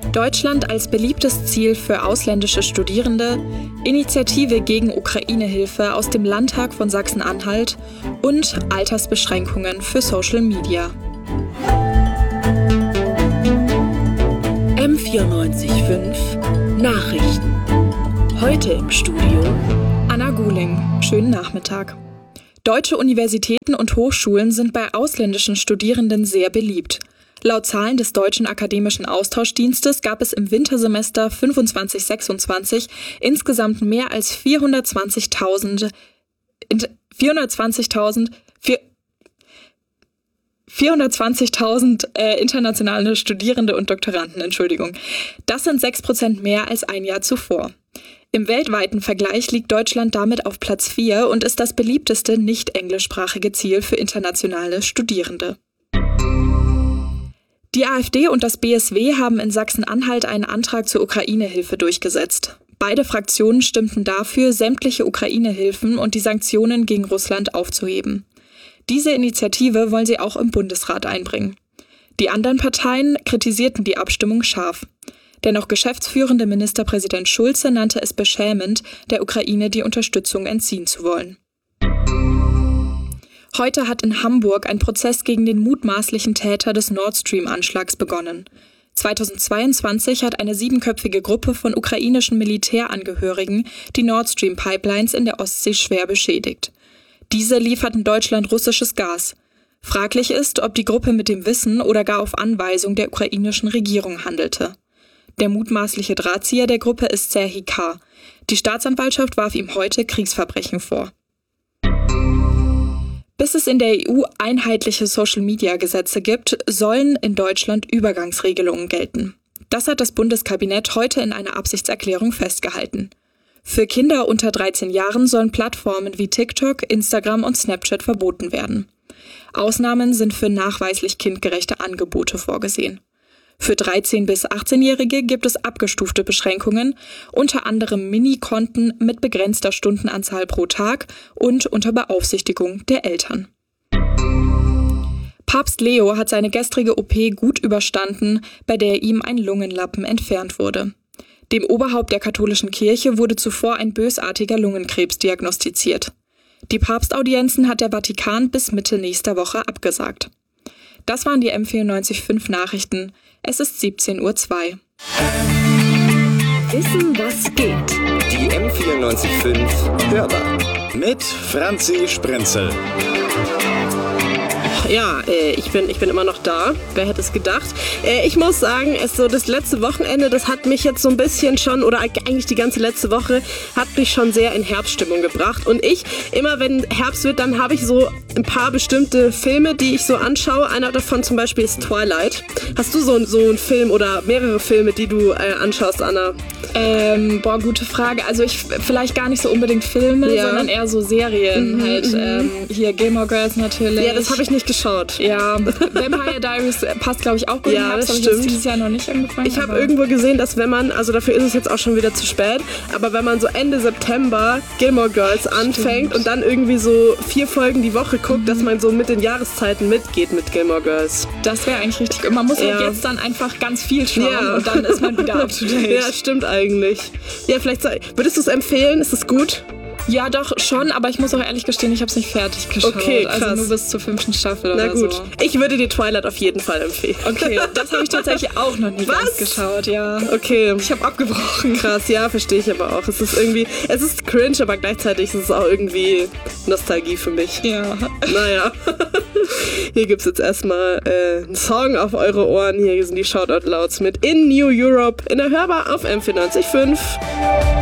Deutschland als beliebtes Ziel für ausländische Studierende, Initiative gegen Ukraine-Hilfe aus dem Landtag von Sachsen-Anhalt und Altersbeschränkungen für Social Media. M94.5 Nachrichten. Heute im Studio Anna Guling. Schönen Nachmittag. Deutsche Universitäten und Hochschulen sind bei ausländischen Studierenden sehr beliebt. Laut Zahlen des Deutschen Akademischen Austauschdienstes gab es im Wintersemester 25/26 insgesamt mehr als 420.000 internationale Studierende und Doktoranden. Das sind 6% mehr als ein Jahr zuvor. Im weltweiten Vergleich liegt Deutschland damit auf Platz 4 und ist das beliebteste nicht-englischsprachige Ziel für internationale Studierende. Die AfD und das BSW haben in Sachsen-Anhalt einen Antrag zur Ukraine-Hilfe durchgesetzt. Beide Fraktionen stimmten dafür, sämtliche Ukraine-Hilfen und die Sanktionen gegen Russland aufzuheben. Diese Initiative wollen sie auch im Bundesrat einbringen. Die anderen Parteien kritisierten die Abstimmung scharf. Der noch geschäftsführende Ministerpräsident Schulze nannte es beschämend, der Ukraine die Unterstützung entziehen zu wollen. Heute hat in Hamburg ein Prozess gegen den mutmaßlichen Täter des Nord Stream-Anschlags begonnen. 2022 hat eine 7-köpfige Gruppe von ukrainischen Militärangehörigen die Nord Stream-Pipelines in der Ostsee schwer beschädigt. Diese lieferten Deutschland russisches Gas. Fraglich ist, ob die Gruppe mit dem Wissen oder gar auf Anweisung der ukrainischen Regierung handelte. Der mutmaßliche Drahtzieher der Gruppe ist Serhii K. Die Staatsanwaltschaft warf ihm heute Kriegsverbrechen vor. Bis es in der EU einheitliche Social-Media-Gesetze gibt, sollen in Deutschland Übergangsregelungen gelten. Das hat das Bundeskabinett heute in einer Absichtserklärung festgehalten. Für Kinder unter 13 Jahren sollen Plattformen wie TikTok, Instagram und Snapchat verboten werden. Ausnahmen sind für nachweislich kindgerechte Angebote vorgesehen. Für 13- bis 18-Jährige gibt es abgestufte Beschränkungen, unter anderem Mini-Konten mit begrenzter Stundenanzahl pro Tag und unter Beaufsichtigung der Eltern. Papst Leo hat seine gestrige OP gut überstanden, bei der ihm ein Lungenlappen entfernt wurde. Dem Oberhaupt der katholischen Kirche wurde zuvor ein bösartiger Lungenkrebs diagnostiziert. Die Papstaudienzen hat der Vatikan bis Mitte nächster Woche abgesagt. Das waren die M94.5 Nachrichten. Es ist 17:02 Uhr. Wissen, was geht. Die M94.5 Hörbar. Mit Franzi Sprenzel. Ja, ich bin immer noch da. Wer hätte es gedacht? Ich muss sagen, das letzte Wochenende, das hat mich jetzt so ein bisschen schon, oder eigentlich die ganze letzte Woche, hat mich schon sehr in Herbststimmung gebracht. Und immer wenn Herbst wird, dann habe ich so ein paar bestimmte Filme, die ich so anschaue. Einer davon zum Beispiel ist Twilight. Hast du so einen Film oder mehrere Filme, die du anschaust, Anna? Gute Frage. Also ich vielleicht gar nicht so unbedingt Filme, sondern eher so Serien. Hier Gilmore Girls natürlich. Ja, das habe ich nicht geschaut. Ja, Vampire Diaries passt, glaube ich, auch gut. Ja, das stimmt. Habe ich dieses Jahr noch nicht angefangen. Ich habe irgendwo gesehen, dass wenn man, also dafür ist es jetzt auch schon wieder zu spät, aber wenn man so Ende September Gilmore Girls anfängt und dann irgendwie so 4 Folgen die Woche guckt, dass man so mit den Jahreszeiten mitgeht mit Gilmore Girls. Das wäre eigentlich richtig gut. Man muss halt jetzt dann einfach ganz viel schauen und dann ist man wieder up to date. Ja, stimmt eigentlich. Ja, vielleicht würdest du es empfehlen? Ist es gut? Ja, doch, schon, aber ich muss auch ehrlich gestehen, ich habe es nicht fertig geschaut. Okay, krass. Also nur bis zur 5. Staffel oder so. Na gut, ich würde dir Twilight auf jeden Fall empfehlen. Okay, das habe ich tatsächlich auch noch nie ganz geschaut, ja. Okay. Ich habe abgebrochen. Krass, ja, verstehe ich aber auch. Es ist cringe, aber gleichzeitig ist es auch irgendwie Nostalgie für mich. Ja. Naja. Hier gibt es jetzt erstmal einen Song auf eure Ohren. Hier sind die Shoutout Louds mit In New Europe in der Hörbar auf M94.5.